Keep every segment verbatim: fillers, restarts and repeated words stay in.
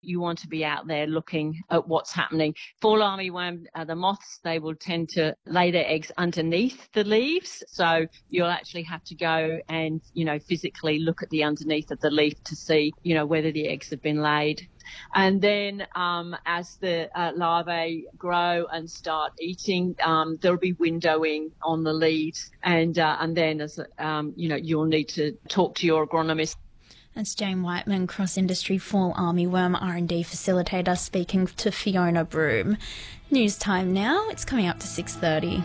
You want to be out there looking at what's happening. Fall armyworm, uh, the moths, they will tend to lay their eggs underneath the leaves. So you'll actually have to go and, you know, physically look at the underneath of the leaf to see, you know, whether the eggs have been laid. And then um, as the uh, larvae grow and start eating, um, there'll be windowing on the leaves. And, uh, and then, as um, you know, you'll need to talk to your agronomist. That's Jane Whiteman, cross-industry fall armyworm R and D facilitator, speaking to Fiona Broom. News time now. It's coming up to six thirty.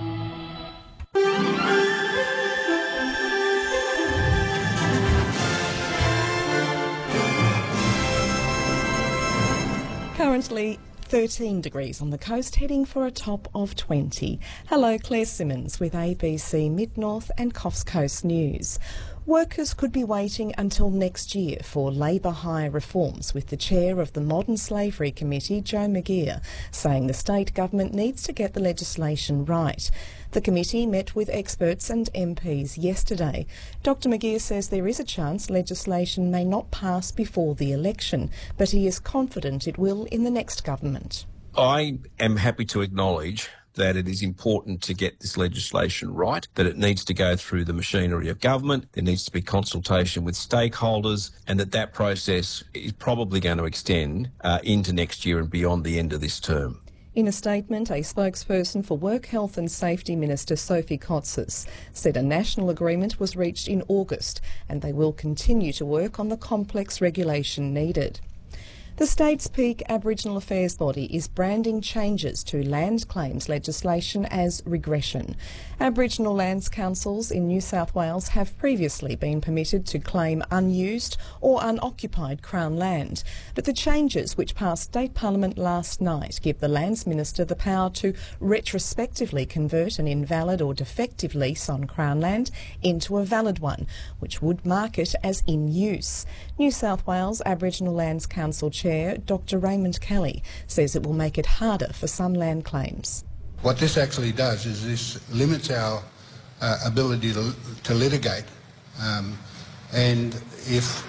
Currently thirteen degrees on the coast, heading for a top of twenty. Hello, Claire Simmons with A B C Mid-North and Coffs Coast News. Workers could be waiting until next year for labour hire reforms, with the chair of the Modern Slavery Committee, Joe McGeer, saying the state government needs to get the legislation right. The committee met with experts and M Ps yesterday. Doctor McGeer says there is a chance legislation may not pass before the election, but he is confident it will in the next government. I am happy to acknowledge that it is important to get this legislation right, that it needs to go through the machinery of government, there needs to be consultation with stakeholders, and that that process is probably going to extend uh, into next year and beyond the end of this term. In a statement, a spokesperson for Work, Health and Safety Minister Sophie Kotsis said a national agreement was reached in August and they will continue to work on the complex regulation needed. The state's peak Aboriginal affairs body is branding changes to land claims legislation as regression. Aboriginal lands councils in New South Wales have previously been permitted to claim unused or unoccupied Crown land, but the changes which passed State Parliament last night give the Lands Minister the power to retrospectively convert an invalid or defective lease on Crown land into a valid one, which would mark it as in use. New South Wales Aboriginal Lands Council Chair Doctor Raymond Kelly says it will make it harder for some land claims. What this actually does is this limits our uh, ability to, to litigate, um, and if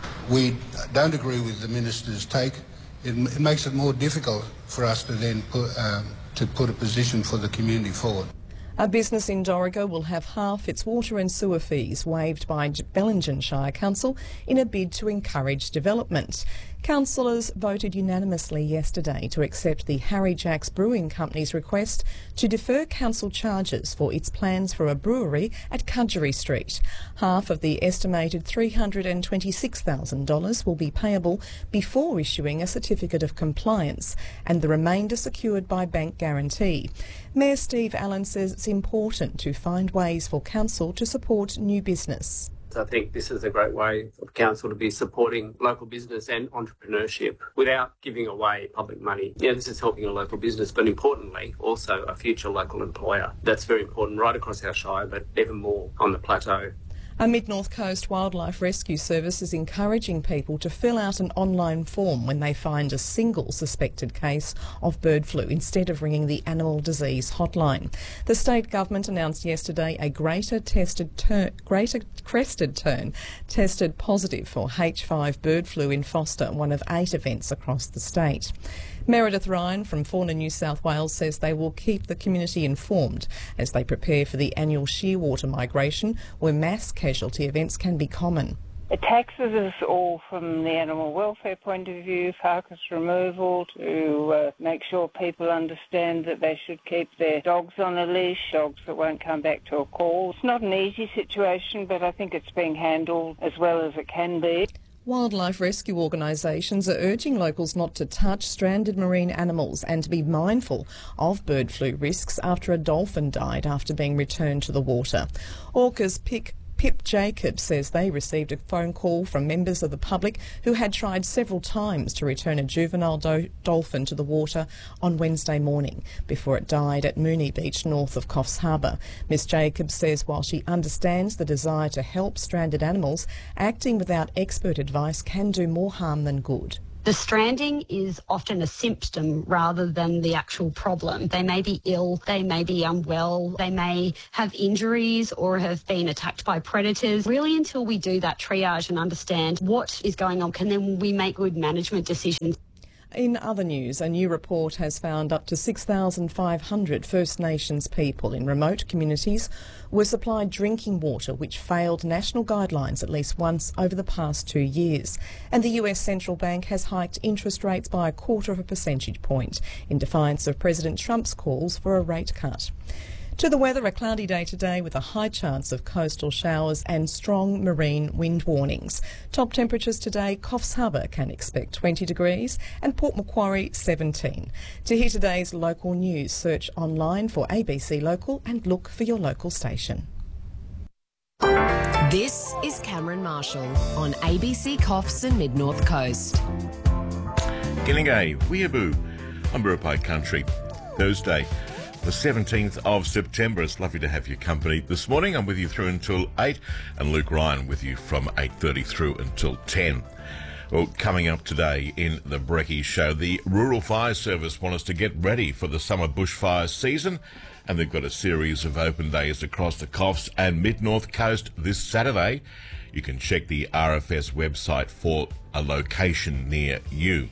we don't agree with the minister's take, it, it makes it more difficult for us to then put, um, to put a position for the community forward. A business in Dorrigo will have half its water and sewer fees waived by Bellingen Shire Council in a bid to encourage development. Councillors voted unanimously yesterday to accept the Harry Jacks Brewing Company's request to defer council charges for its plans for a brewery at Cudgery Street. Half of the estimated three hundred twenty-six thousand dollars will be payable before issuing a certificate of compliance, and the remainder secured by bank guarantee. Mayor Steve Allen says it's important to find ways for council to support new business. I think this is a great way for council to be supporting local business and entrepreneurship without giving away public money. Yeah, this is helping a local business, but importantly, also a future local employer. That's very important right across our shire, but even more on the plateau. A Mid-North Coast Wildlife Rescue Service is encouraging people to fill out an online form when they find a single suspected case of bird flu instead of ringing the Animal Disease Hotline. The state government announced yesterday a greater tested ter- greater crested tern tested positive for H five bird flu in Foster, one of eight events across the state. Meredith Ryan from Fauna New South Wales says they will keep the community informed as they prepare for the annual shearwater migration, where mass casualty events can be common. It taxes us all from the animal welfare point of view, carcass removal, to uh, make sure people understand that they should keep their dogs on a leash, dogs that won't come back to a call. It's not an easy situation, but I think it's being handled as well as it can be. Wildlife rescue organisations are urging locals not to touch stranded marine animals and to be mindful of bird flu risks after a dolphin died after being returned to the water. Orca's pick Pip Jacobs says they received a phone call from members of the public who had tried several times to return a juvenile do- dolphin to the water on Wednesday morning before it died at Moonee Beach north of Coffs Harbour. Miss Jacobs says while she understands the desire to help stranded animals, acting without expert advice can do more harm than good. The stranding is often a symptom rather than the actual problem. They may be ill, they may be unwell, they may have injuries or have been attacked by predators. Really, until we do that triage and understand what is going on, can then we make good management decisions. In other news, a new report has found up to six thousand five hundred First Nations people in remote communities were supplied drinking water which failed national guidelines at least once over the past two years. And the U S Central Bank has hiked interest rates by a quarter of a percentage point in defiance of President Trump's calls for a rate cut. To the weather, a cloudy day today with a high chance of coastal showers and strong marine wind warnings. Top temperatures today, Coffs Harbour can expect twenty degrees and Port Macquarie seventeen. To hear today's local news, search online for A B C Local and look for your local station. This is Cameron Marshall on A B C Coffs and Mid-North Coast. Gillingham, Weeaboo, on Biripi Country, Thursday, the seventeenth of September. It's lovely to have your company this morning. I'm with you through until eight, and Luke Ryan with you from eight thirty through until ten. Well, coming up today in the Brekkie Show, the Rural Fire Service want us to get ready for the summer bushfire season, and they've got a series of open days across the Coffs and Mid-North Coast this Saturday. You can check the R F S website for a location near you.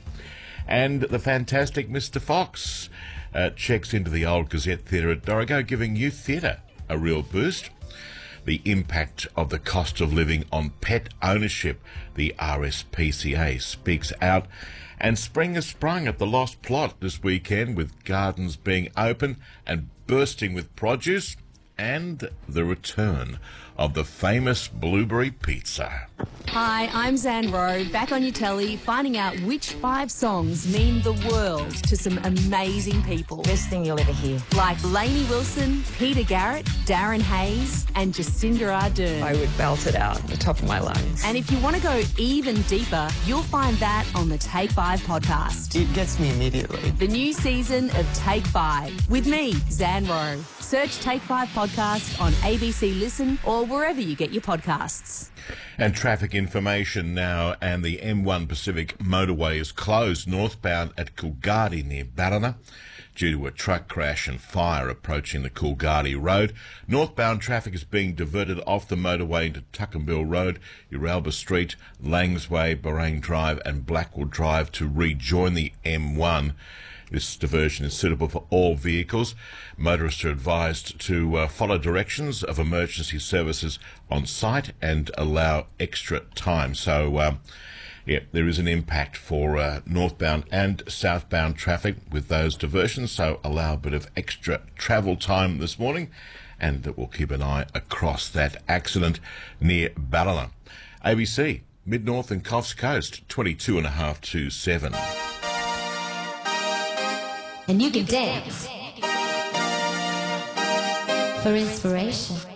And the fantastic Mister Fox Uh, checks into the Old Gazette Theatre at Dorrigo, giving youth theatre a real boost. The impact of the cost of living on pet ownership, the R S P C A speaks out. And spring has sprung at the Lost Plot this weekend, with gardens being open and bursting with produce, and the return of the famous blueberry pizza. Hi, I'm Zan Rowe, back on your telly, finding out which five songs mean the world to some amazing people. Best thing you'll ever hear. Like Lainey Wilson, Peter Garrett, Darren Hayes, and Jacinda Ardern. I would belt it out at the top of my lungs. And if you want to go even deeper, you'll find that on the Take Five podcast. It gets me immediately. The new season of Take Five with me, Zan Rowe. Search Take Five podcast on A B C Listen or wherever you get your podcasts. And traffic information now, and the M one Pacific motorway is closed northbound at Coolgardie near Ballina due to a truck crash and fire approaching the Coolgardie Road. Northbound traffic is being diverted off the motorway into Tuckambill Road, Uralba Street, Langsway, Barang Drive and Blackwood Drive to rejoin the M one. This diversion is suitable for all vehicles. Motorists are advised to uh, follow directions of emergency services on site and allow extra time. So, uh, yeah, there is an impact for uh, northbound and southbound traffic with those diversions, so allow a bit of extra travel time this morning, and we'll keep an eye across that accident near Ballina. A B C, Mid-North and Coffs Coast, twenty-two and a half to seven. And you can dance for inspiration.